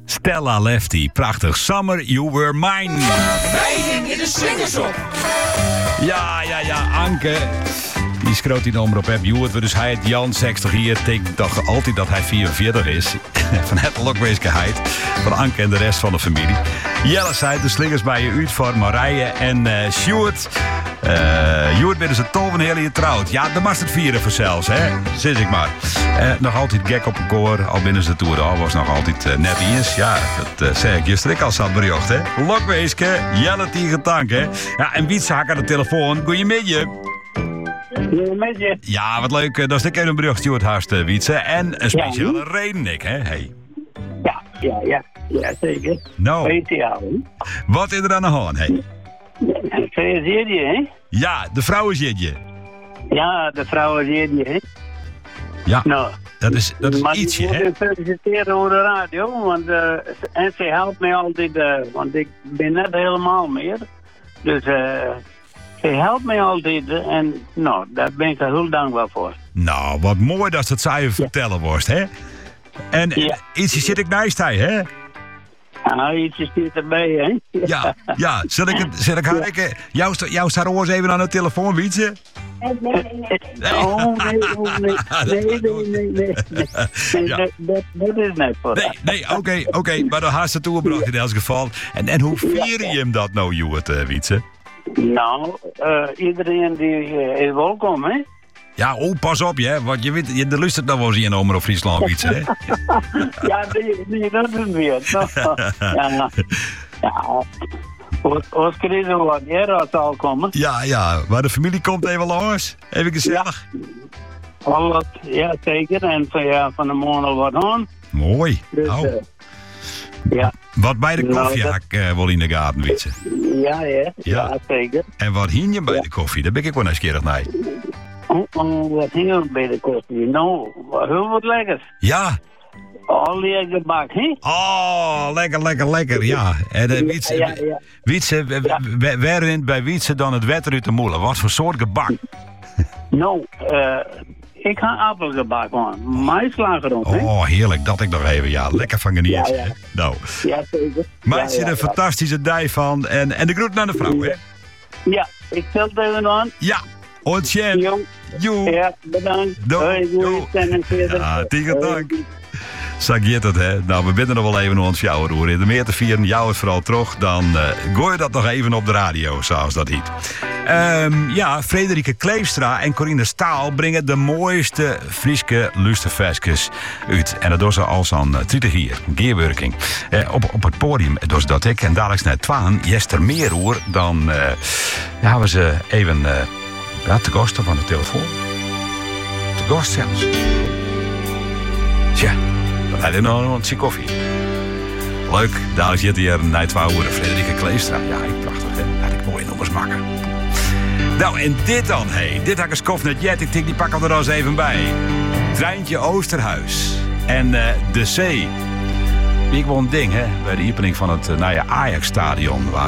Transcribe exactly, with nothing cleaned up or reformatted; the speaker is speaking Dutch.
Stella Lefty, prachtig. Summer, You Were Mine. Wij gingen de slingers op. Ja, ja, ja, Anke. Die schroot die nummer op heb. Joert, dus hij het Jan zestig hier. Tekent toch altijd dat hij vierenveertig is. Van het lokweeskeheid. Van Anke en de rest van de familie. Jelle zei de slingers bij je uit voor Marije en uh, Sjoerd. Uh, Joert binnen zijn tol van heel je trouwt. Ja, dan mag het vieren voor zelfs, hè. Zit ik maar. Uh, nog altijd gek op een koor. Al binnen zijn toer. Al was nog altijd uh, net eens. Ja, dat uh, zei ik gisteren ik al zat berjocht, hè. Lokweeske, Jelle tegen tank, hè. Ja, en Wietse haak aan de telefoon. Goeiemiddag. Goeiemiddag. Ja, wat leuk. Dat is de een bericht, Stuart Haast, uh, Wietse. En een speciale ja, reden, Nick, hè. Hey. Ja, ja, ja. Ja, zeker. Nou. Weet je al, wat is er aan de hand, hè? Gefeliciteerd je, hè? Ja, de vrouw is je. Ja, de vrouw is je, hè? Ja, nou, dat is, dat is maar ietsje, hè? Maar ik feliciteren over de radio, want uh, en ze helpt mij altijd, uh, want ik ben net helemaal meer. Dus uh, ze helpt mij altijd en nou, daar ben ik er heel dankbaar voor. Nou, wat mooi dat het zij vertellen ja. wordt, hè? En ja. ietsje zit ik naast hij, hè? Nou, ietsje zit erbij, hè? Ja, ja. Zal ik het, zal ik haar ja. Jouw, jouw staat oors even aan de telefoon, Wietse? Nee. Oh, nee, oh, nee. Nee, nee, nee, nee. nee ja. dat, dat, dat is net voor Nee, nee, oké, okay, oké. Okay. Maar dan haast ze toegebracht in elk geval. En, en hoe vier je hem dat nou, Joert, uh, Wietse? Nou, uh, iedereen die uh, is welkom, hè? Ja, oh, pas op, hè, want je weet, je er luistert nog wel eens in Omroep Friesland iets, hè? Ja, nee, nee, dat is weer. ja, ja. Ons krijgen wat eerder zal komen. Ja, ja, maar de familie komt even langs. Even gezellig. Ja, alles, ja zeker. En van, ja, van de morgen wat aan. Mooi. Dus, oh. uh, ja. Wat bij de koffie nou, had ik uh, wel in de gaten, Wietse. Ja, ja, ja, ja, zeker. En wat hing je bij ja. de koffie? Daar ben ik wel nieuwsgierig naar. Oh, oh, wat hing er bij de koffie? Nou, heel wat lekkers. Ja. Al die gebak, hè? Oh, lekker, lekker, lekker, ja. En uh, Wietse, ja, ja, ja. Wietse ja. waar wint bij Wietse dan het wetter uit de molen? Wat voor soort gebak? Nou, uh, ik ga appelgebak aan. Maïslager op, hè? Oh, heerlijk, dat ik nog even, ja. Lekker van geniet. Ja, ja. Nou. Ja, zeker. Maak je ja, er een ja, fantastische dij van. En, en de groet naar de vrouw, hè? Ja, ik stel het even aan. Ja, ontzettend. Jong. Joe. Ja, bedankt. Doei. Doei. Ja, tegen dank. Zag je het, hè? Nou, we bidden nog wel even naar ons jouwer hoor. In de meer te vieren, jou het vooral terug. Dan uh, gooi je dat nog even op de radio, zoals dat heet. Um, ja, Frederike Kleefstra en Corine Staal brengen de mooiste Frieske luisterversjes uit. En dat doen ze als aan uh, twintig hier, gearworking. Uh, op, op het podium dus dat ik. En dadelijk net twaan, Jester meer hoor. Dan uh, ja, hebben ze even uh, ja, te kosten van de telefoon. Te kost zelfs. Tja. Dan heb je nog een zie koffie. Leuk, daar zit hier na twee uur Frederike Kleefstra. Ja, prachtig, hè? Had ik mooie nummers maken. Nou, en dit dan, hé. Hey. Dit had ik als kofnet jet. Ik denk, die pak er al eens even bij. Treintje Oosterhuis. En uh, de zee. Ik won een ding, hè. Bij de opening van het uh, nou ja, Ajax-stadion. Waar